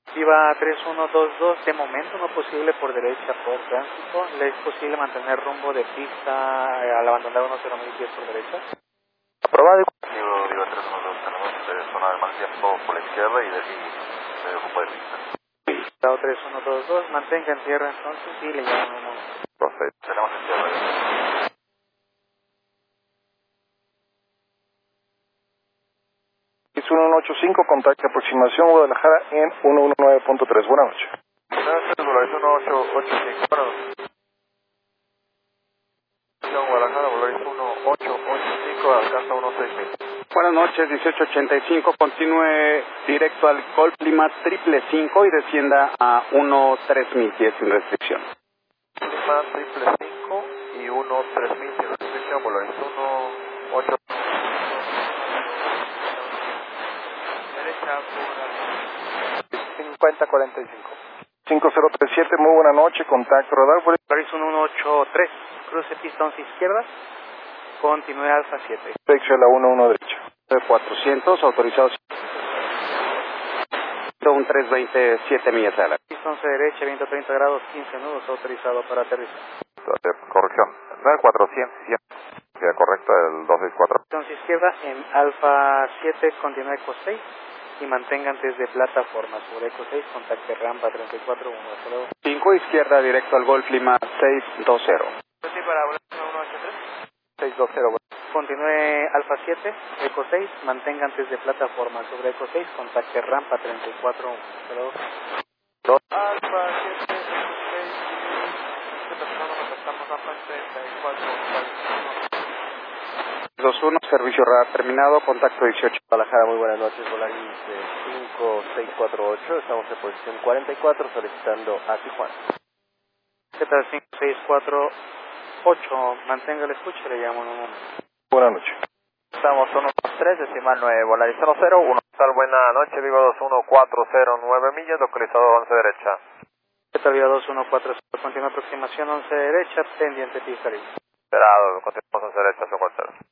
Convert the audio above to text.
Viva 3122, de momento no posible por derecha por tránsito. ¿Le es posible mantener rumbo de pista al abandonar 10.000 pies por derecha? Aprobado. Viva 312, tenemos zona de mal tiempo por la izquierda y medio rumbo de pista. Viva 3122, mantenga en tierra entonces y le llaman un momento. Perfecto, tenemos en tierra. Es 1185, contacto aproximación Guadalajara en 119.3. Buenas noches. Buenas noches, Volaris 1885. Guadalajara, Volaris 1885, alcanza 16000. Buenas noches, 1885, continúe directo al Golf Lima 555 y descienda a 13000 pies sin restricción. Lima 555 y 13000 sin restricción, Volaris 18. Derecha por 5045. 5037, muy buena noche, contacto radar. Volaris 183, cruce pista 11 izquierda, continúe Alfa 7. Dirección a la 11 derecha. 400, autorizados. Un 327 millas a la. Pista 11 derecha, viento 30 grados, 15 nudos, autorizado para aterrizar. Corrección. 9400, ya correcta, el 264. Pista 11 izquierda, en Alfa 7, continúe Eco 6 y mantenga antes de plataforma sobre Eco 6, contacte rampa 341. Hasta luego. 5 izquierda, directo al Golf Lima 620. Sí, para Volaris 183. 620. Continúe Alfa 7, Eco 6, mantenga antes de plataforma sobre Eco 6, contacte rampa 341. Hasta luego. Alfa 7, Eco 6, contactamos rampa 34. 21, servicio radar terminado, contacto 18. Guadalajara, muy buenas noches, Volaris 5648, estamos en posición 44 solicitando a Tijuana. ¿Qué tal? 5648, mantenga el escuche, le llamo en un momento. Buenas noches. Estamos 123, decimal 9, Volaris 101. Tal, buena noche, Viva 21409 millas, localizado 11 derecha. ¿Qué tal? Viva 2140, continúa aproximación 11 derecha, pendiente pista libre. Esperado, continuamos 11 derecha, son 40.